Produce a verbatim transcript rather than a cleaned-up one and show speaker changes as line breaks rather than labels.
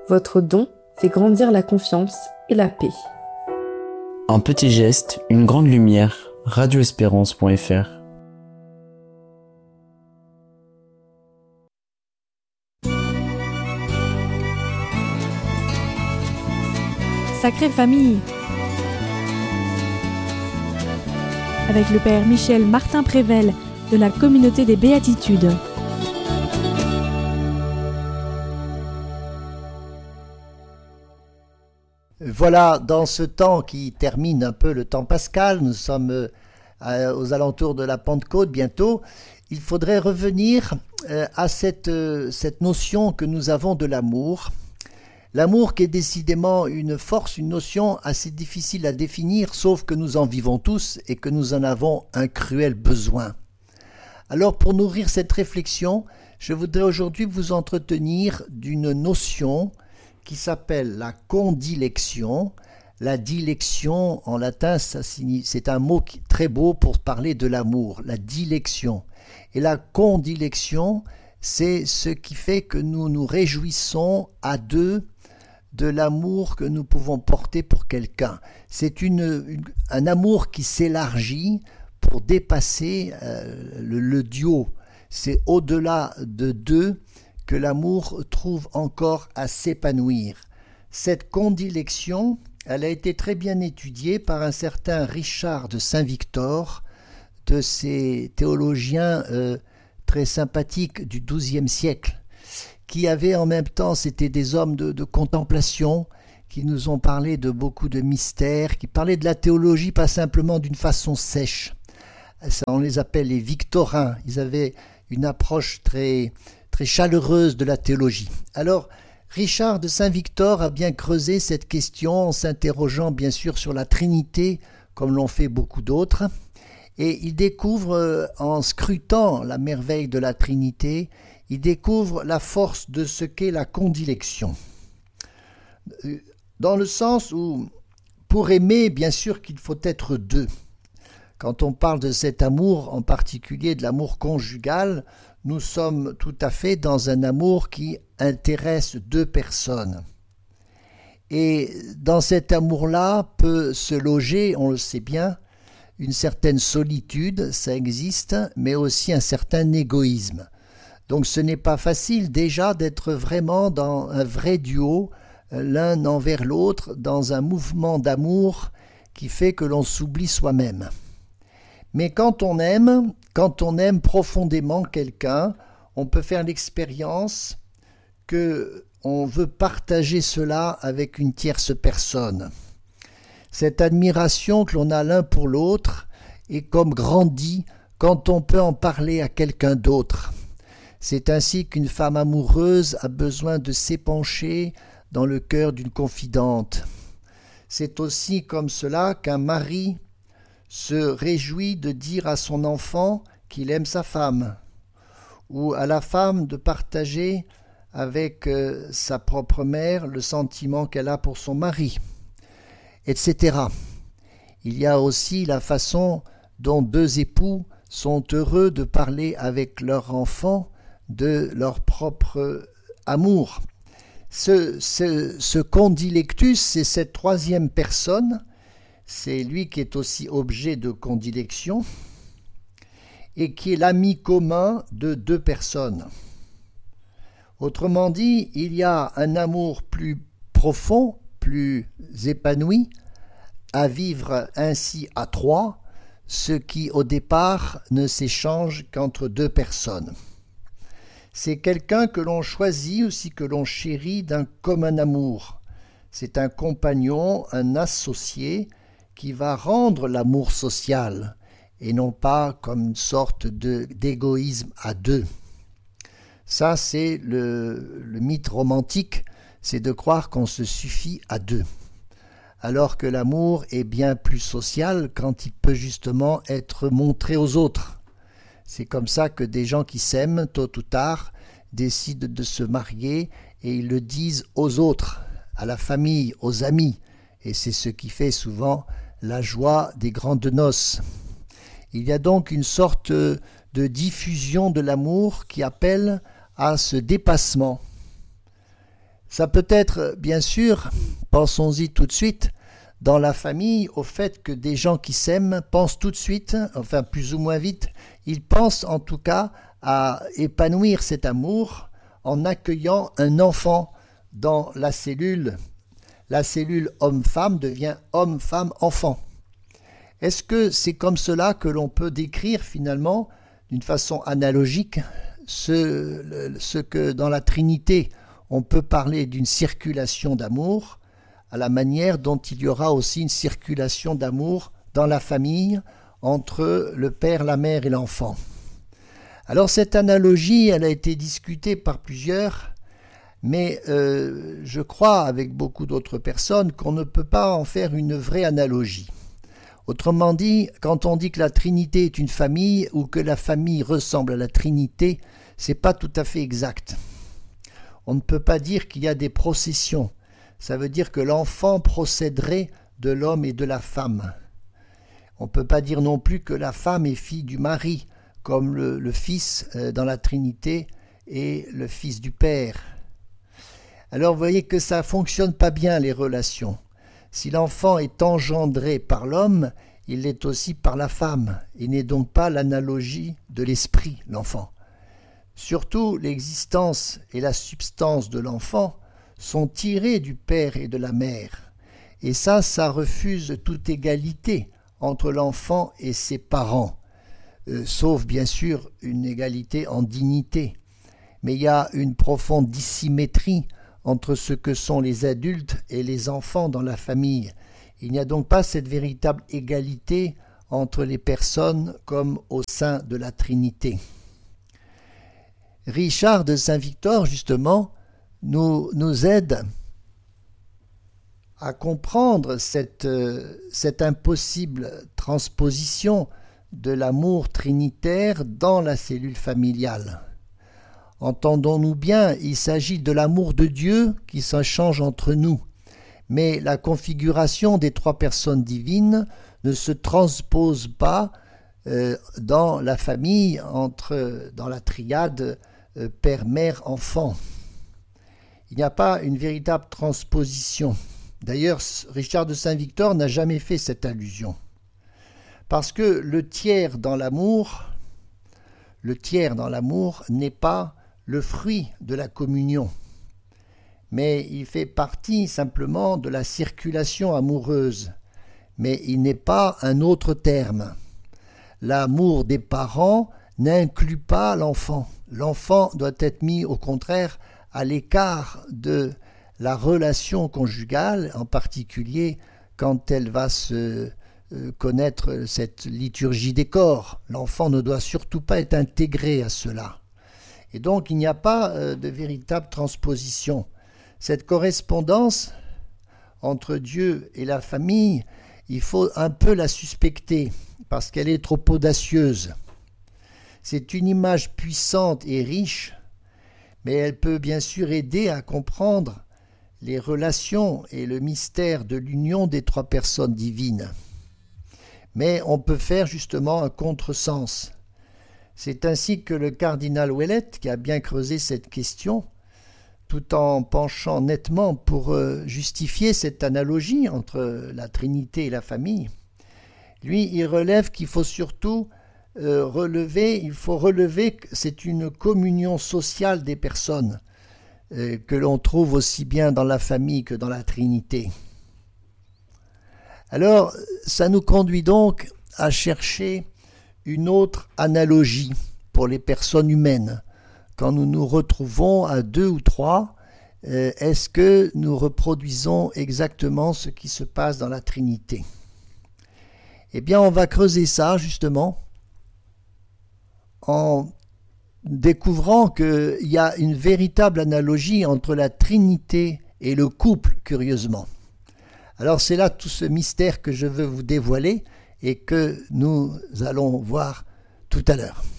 Votre don fait grandir la confiance et la paix.
Un petit geste, une grande lumière. radio espérance point f r.
Sacrée Famille, avec le Père Michel Martin Prével de la Communauté des Béatitudes.
Voilà, dans ce temps qui termine un peu le temps pascal, nous sommes euh, aux alentours de la Pentecôte bientôt, il faudrait revenir euh, à cette, euh, cette notion que nous avons de l'amour. L'amour qui est décidément une force, une notion assez difficile à définir, sauf que nous en vivons tous et que nous en avons un cruel besoin. Alors pour nourrir cette réflexion, je voudrais aujourd'hui vous entretenir d'une notion qui s'appelle la condilection. La dilection, en latin, ça signifie, c'est un mot qui, très beau pour parler de l'amour, la dilection. Et la condilection, c'est ce qui fait que nous nous réjouissons à deux de l'amour que nous pouvons porter pour quelqu'un. C'est une, une, un amour qui s'élargit pour dépasser euh, le, le duo. C'est au-delà de deux que l'amour trouve encore à s'épanouir. Cette condilection, elle a été très bien étudiée par un certain Richard de Saint-Victor, de ces théologiens euh, très sympathiques du douzième siècle, qui avaient en même temps, c'était des hommes de, de contemplation, qui nous ont parlé de beaucoup de mystères, qui parlaient de la théologie pas simplement d'une façon sèche. Ça, on les appelle les victorins. Ils avaient une approche très très chaleureuse de la théologie. Alors, Richard de Saint-Victor a bien creusé cette question en s'interrogeant bien sûr sur la Trinité, comme l'ont fait beaucoup d'autres, et il découvre, en scrutant la merveille de la Trinité, il découvre la force de ce qu'est la condilection. Dans le sens où, pour aimer, bien sûr qu'il faut être deux. Quand on parle de cet amour, en particulier de l'amour conjugal, nous sommes tout à fait dans un amour qui intéresse deux personnes. Et dans cet amour-là peut se loger, on le sait bien, une certaine solitude, ça existe, mais aussi un certain égoïsme. Donc ce n'est pas facile déjà d'être vraiment dans un vrai duo, l'un envers l'autre, dans un mouvement d'amour qui fait que l'on s'oublie soi-même. Mais quand on aime, quand on aime profondément quelqu'un, on peut faire l'expérience qu'on veut partager cela avec une tierce personne. Cette admiration que l'on a l'un pour l'autre est comme grandie quand on peut en parler à quelqu'un d'autre. C'est ainsi qu'une femme amoureuse a besoin de s'épancher dans le cœur d'une confidente. C'est aussi comme cela qu'un mari se réjouit de dire à son enfant qu'il aime sa femme, ou à la femme de partager avec euh, sa propre mère le sentiment qu'elle a pour son mari, et cetera. Il y a aussi la façon dont deux époux sont heureux de parler avec leur enfant de leur propre amour. Ce, ce, ce condilectus, c'est cette troisième personne. C'est lui qui est aussi objet de condilection et qui est l'ami commun de deux personnes. Autrement dit, il y a un amour plus profond, plus épanoui, à vivre ainsi à trois, ce qui au départ ne s'échange qu'entre deux personnes. C'est quelqu'un que l'on choisit aussi, que l'on chérit d'un commun amour. C'est un compagnon, un associé, qui va rendre l'amour social, et non pas comme une sorte de, d'égoïsme à deux. Ça, c'est le, le mythe romantique, c'est de croire qu'on se suffit à deux, alors que l'amour est bien plus social quand il peut justement être montré aux autres. C'est comme ça que des gens qui s'aiment, tôt ou tard, décident de se marier et ils le disent aux autres, à la famille, aux amis, et c'est ce qui fait souvent la joie des grandes noces. Il y a donc une sorte de diffusion de l'amour qui appelle à ce dépassement. Ça peut être, bien sûr, pensons-y tout de suite, dans la famille, au fait que des gens qui s'aiment pensent tout de suite, enfin plus ou moins vite, ils pensent en tout cas à épanouir cet amour en accueillant un enfant dans la cellule. La cellule homme-femme devient homme-femme-enfant. Est-ce que c'est comme cela que l'on peut décrire finalement, d'une façon analogique, ce, ce que dans la Trinité, on peut parler d'une circulation d'amour, à la manière dont il y aura aussi une circulation d'amour dans la famille entre le père, la mère et l'enfant. Alors cette analogie, elle a été discutée par plusieurs, mais euh, je crois avec beaucoup d'autres personnes qu'on ne peut pas en faire une vraie analogie. Autrement dit, quand on dit que la Trinité est une famille ou que la famille ressemble à la Trinité, c'est pas tout à fait exact. On ne peut pas dire qu'il y a des processions. Ça veut dire que l'enfant procéderait de l'homme et de la femme. On ne peut pas dire non plus que la femme est fille du mari, comme le, le Fils euh, dans la Trinité est le Fils du Père. Alors vous voyez que ça ne fonctionne pas bien les relations. Si l'enfant est engendré par l'homme, il l'est aussi par la femme. Il n'est donc pas l'analogie de l'esprit, l'enfant. Surtout, l'existence et la substance de l'enfant sont tirées du père et de la mère. Et ça, ça refuse toute égalité entre l'enfant et ses parents, euh, sauf bien sûr une égalité en dignité. Mais il y a une profonde dissymétrie entre ce que sont les adultes et les enfants dans la famille. Il n'y a donc pas cette véritable égalité entre les personnes comme au sein de la Trinité. Richard de Saint-Victor, justement, nous, nous aide à comprendre cette, euh, cette impossible transposition de l'amour trinitaire dans la cellule familiale. Entendons-nous bien, il s'agit de l'amour de Dieu qui s'échange entre nous. Mais la configuration des trois personnes divines ne se transpose pas euh, dans la famille, entre, dans la triade euh, père, mère, enfant. Il n'y a pas une véritable transposition. D'ailleurs, Richard de Saint-Victor n'a jamais fait cette allusion. Parce que le tiers dans l'amour, le tiers dans l'amour n'est pas le fruit de la communion, mais il fait partie simplement de la circulation amoureuse, mais il n'est pas un autre terme. L'amour des parents n'inclut pas l'enfant. L'enfant doit être mis au contraire à l'écart de la relation conjugale, en particulier quand elle va se euh, connaître cette liturgie des corps. L'enfant ne doit surtout pas être intégré à cela. Et donc il n'y a pas euh, de véritable transposition. Cette correspondance entre Dieu et la famille, il faut un peu la suspecter, parce qu'elle est trop audacieuse. C'est une image puissante et riche, mais elle peut bien sûr aider à comprendre les relations et le mystère de l'union des trois personnes divines. Mais on peut faire justement un contresens. C'est ainsi que le cardinal Ouellet, qui a bien creusé cette question, tout en penchant nettement pour justifier cette analogie entre la Trinité et la famille, lui, il relève qu'il faut surtout euh, relever, il faut relever que c'est une communion sociale des personnes euh, que l'on trouve aussi bien dans la famille que dans la Trinité. Alors, ça nous conduit donc à chercher une autre analogie pour les personnes humaines. Quand nous nous retrouvons à deux ou trois, euh, est-ce que nous reproduisons exactement ce qui se passe dans la Trinité ? Eh bien, on va creuser ça, justement, en découvrant qu'il y a une véritable analogie entre la Trinité et le couple, curieusement. Alors, c'est là tout ce mystère que je veux vous dévoiler et que nous allons voir tout à l'heure.